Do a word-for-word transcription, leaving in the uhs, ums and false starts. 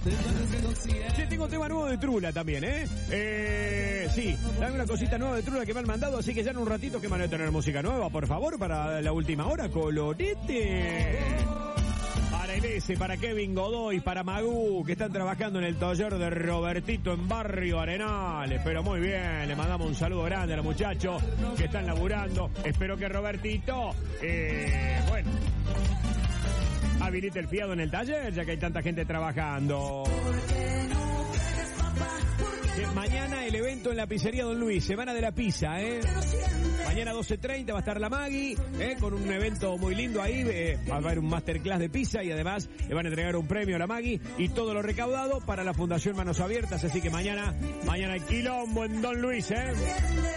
Che, tengo tema nuevo de Trula también, ¿eh? Eh, sí, dame una cosita nueva de Trula que me han mandado, así que ya en un ratito que van a tener música nueva, por favor, para la última hora, colorete. Para Elese, para Kevin Godoy, para Magú, que están trabajando en el taller de Robertito en Barrio Arenales. Pero muy bien, le mandamos un saludo grande a los muchachos que están laburando. Espero que Robertito, eh, bueno, habilite el fiado en el taller, ya que hay tanta gente trabajando. Eh, mañana el evento en la pizzería Don Luis, Semana de la Pizza, ¿eh? Mañana doce treinta va a estar la Magui, ¿eh? Con un evento muy lindo ahí, eh, va a haber un masterclass de pizza y además le van a entregar un premio a la Magui y todo lo recaudado para la Fundación Manos Abiertas, así que mañana, mañana hay quilombo en Don Luis, ¿eh?